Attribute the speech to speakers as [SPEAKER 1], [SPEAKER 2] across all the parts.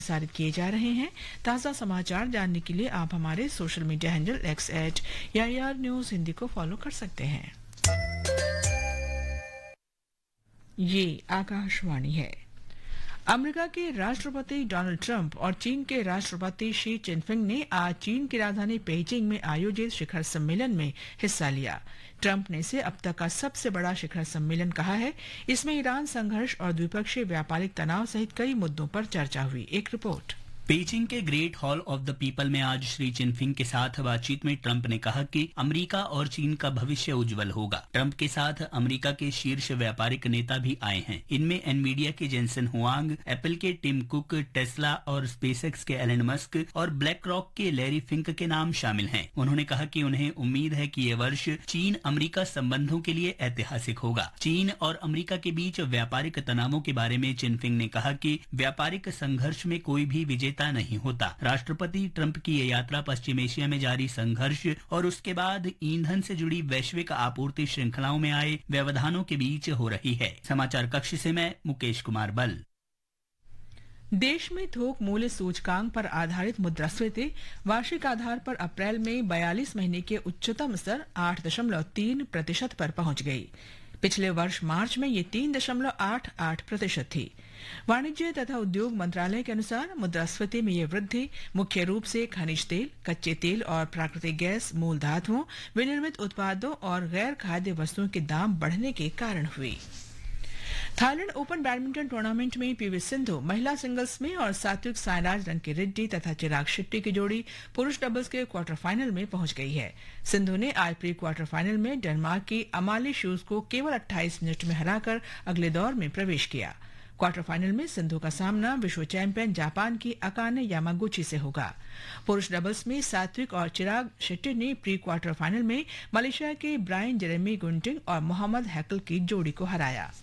[SPEAKER 1] प्रसारित किए जा रहे हैं। ताज़ा समाचार जानने के लिए आप हमारे social media handle x@AIR news Hindi को फॉलो कर सकते हैं। ये आकाशवाणी है। अमेरिका के राष्ट्रपति डोनाल्ड ट्रंप और चीन के राष्ट्रपति शी जिनपिंग ने आज चीन की राजधानी पेइचिंग में आयोजित शिखर सम्मेलन में हिस्सा लिया। ट्रंप ने इसे अब तक का सबसे बड़ा शिखर सम्मेलन कहा है। इसमें ईरान संघर्ष और द्विपक्षीय व्यापारिक तनाव सहित कई मुद्दों पर चर्चा हुई। एक रिपोर्ट।
[SPEAKER 2] पेइचिंग के great hall of the people में आज श्री जिनपिंग के साथ बातचीत में ट्रंप ने कहा कि अमेरिका और चीन का भविष्य उज्जवल होगा। ट्रंप के साथ अमेरिका के शीर्ष व्यापारिक नेता भी आए हैं। इनमें एनवीडिया के जेनसन हुआंग, एप्पल के टिम कुक, टेस्ला और स्पेसएक्स के एलन मस्क और ब्लैक रॉक के लैरी फिंक के नाम शामिल हैं। उन्होंने कहा कि उन्हें उम्मीद है कि ये वर्ष चीन अमेरिका संबंधों के लिए ऐतिहासिक होगा। चीन और अमेरिका के बीच व्यापारिक तनावों के बारे में जिनपिंग ने कहा कि व्यापारिक संघर्ष में कोई भी विजेता नहीं होता। राष्ट्रपति ट्रंप की ये यात्रा पश्चिम एशिया में जारी संघर्ष और उसके बाद ईंधन से जुड़ी वैश्विक आपूर्ति श्रृंखलाओं में आए व्यवधानों के बीच हो रही है। समाचार कक्ष से मैं मुकेश कुमार बल।
[SPEAKER 1] देश में थोक मूल्य सूचकांक पर आधारित मुद्रास्फीति वार्षिक आधार पर अप्रैल में 42 महीने के उच्चतम स्तर 8.3% पर पहुंच गई। पिछले वर्ष मार्च में ये 3.88% थी। वाणिज्य तथा उद्योग मंत्रालय के अनुसार मुद्रास्फीति में ये वृद्धि मुख्य रूप से खनिज तेल, कच्चे तेल और प्राकृतिक गैस, मूल धातुओं, विनिर्मित उत्पादों और गैर खाद्य वस्तुओं के दाम बढ़ने के कारण हुई। थाईलैंड ओपन बैडमिंटन टूर्नामेंट में पीवी सिंधु महिला सिंगल्स में और सात्विक साईराज रंकीरेड्डी तथा चिराग शेट्टी की जोड़ी पुरुष डबल्स के क्वार्टर फाइनल में पहुंच गई है। सिंधु ने आज प्री क्वार्टर फाइनल में डेनमार्क की अमाली शूज को केवल 28 मिनट में हराकर अगले दौर में प्रवेश किया। क्वार्टर फाइनल में सिंधु का सामना विश्व चैंपियन जापान की अकाने यामागुची से होगा। पुरुष डबल्स में सात्विक और चिराग शेट्टी ने प्री क्वार्टर फाइनल में मलेशिया के ब्रायन जेरेमी गुंटिंग और मोहम्मद हैकल की जोड़ी को हराया।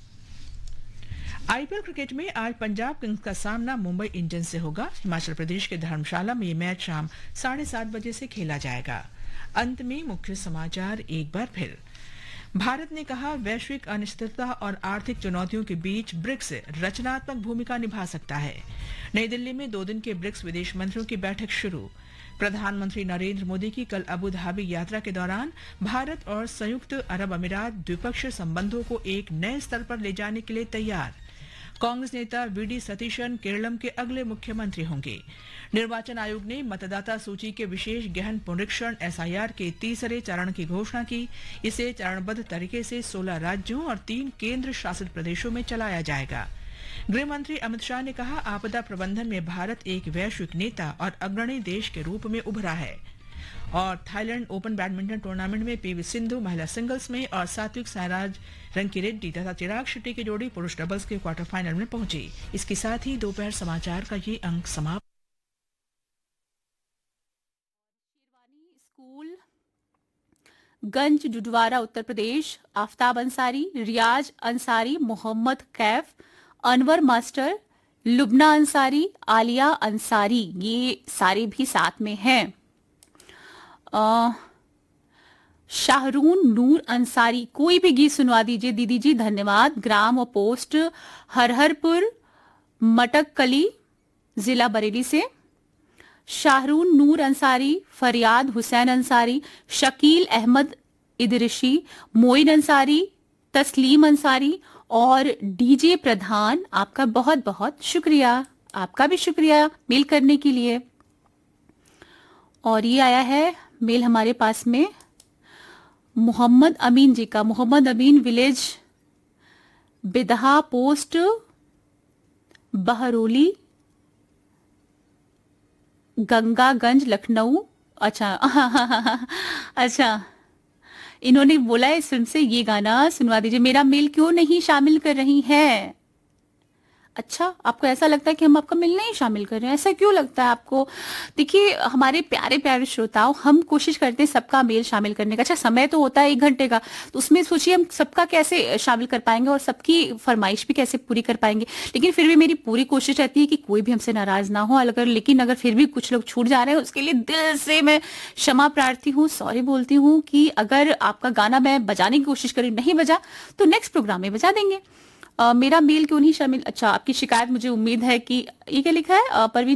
[SPEAKER 1] आईपीएल क्रिकेट में आज पंजाब किंग्स का सामना मुंबई इंडियंस से होगा। हिमाचल प्रदेश के धर्मशाला में ये मैच शाम 7:30 बजे से खेला जाएगा। अंत में मुख्य समाचार एक बार फिर। भारत ने कहा वैश्विक अनिश्चितता और आर्थिक चुनौतियों के बीच ब्रिक्स रचनात्मक भूमिका निभा सकता है। नई दिल्ली में 2 दिन के ब्रिक्स विदेश मंत्रियों की बैठक शुरू। प्रधानमंत्री नरेंद्र मोदी की कल अबू धाबी यात्रा के दौरान भारत और संयुक्त अरब अमीरात द्विपक्षीय संबंधों को एक नए स्तर पर ले जाने के लिए तैयार। कांग्रेस नेता वीडी सतीशन केरलम के अगले मुख्यमंत्री होंगे। निर्वाचन आयोग ने मतदाता सूची के विशेष गहन पुनरीक्षण एसआईआर के तीसरे चरण की घोषणा की। इसे चरणबद्ध तरीके से 16 राज्यों और 3 केंद्र शासित प्रदेशों में चलाया जाएगा। गृह मंत्री अमित शाह ने कहा आपदा प्रबंधन में भारत एक वैश्विक नेता और अग्रणी देश के रूप में उभरा है। और थाईलैंड ओपन बैडमिंटन टूर्नामेंट में पीवी सिंधु महिला सिंगल्स में और सात्विक साईराज रंकीरेड्डी तथा चिराग शेट्टी की जोड़ी पुरुष डबल्स के क्वार्टर फाइनल में पहुंची। इसके साथ ही दोपहर समाचार का ये अंक समाप्त।
[SPEAKER 3] स्कूल गंज डुडवारा उत्तर प्रदेश, आफ्ताब अंसारी, रियाज अंसारी, मोहम्मद कैफ, अनवर मास्टर, लुबना अंसारी, आलिया अंसारी, ये सारे भी साथ में हैं। शाहरून नूर अंसारी, कोई भी गीत सुनवा दीजिए दीदी जी, धन्यवाद। ग्राम और पोस्ट हरहरपुर मटककली, जिला बरेली से। शाहरून नूर अंसारी, फरियाद हुसैन अंसारी, शकील अहमद इदरिशी, मोइन अंसारी, तस्लीम अंसारी और डीजे प्रधान, आपका बहुत बहुत शुक्रिया। आपका भी शुक्रिया मेल करने के लिए। और ये आया है मेल हमारे पास में मोहम्मद अमीन जी का। मोहम्मद अमीन, विलेज बिदहा, पोस्ट बहरोली, गंगागंज, लखनऊ। अच्छा अच्छा, इन्होंने बोला है इस फिल्म से ये गाना सुनवा दीजिए। मेरा मेल क्यों नहीं शामिल कर रही हैं? अच्छा, आपको ऐसा लगता है कि हम आपका मेल नहीं शामिल कर रहे हैं? ऐसा क्यों लगता है आपको? देखिए हमारे प्यारे प्यारे श्रोताओं, हम कोशिश करते हैं सबका मेल शामिल करने का। अच्छा, समय तो होता है 1 घंटे का, तो उसमें सोचिए हम सबका कैसे शामिल कर पाएंगे और सबकी फरमाइश भी कैसे पूरी कर पाएंगे। लेकिन फिर भी मेरी पूरी कोशिश रहती है कि कोई भी हमसे नाराज ना हो। लेकिन अगर फिर भी कुछ लोग छूट जा रहे हैं, उसके लिए दिल से मैं क्षमा प्रार्थी हूँ, सॉरी बोलती हूँ कि अगर आपका गाना मैं बजाने की कोशिश करी नहीं बजा तो नेक्स्ट प्रोग्राम में बजा देंगे। मेरा मेल क्यों नहीं शामिल? अच्छा, आपकी शिकायत, मुझे उम्मीद है कि ये क्या लिखा है परवीन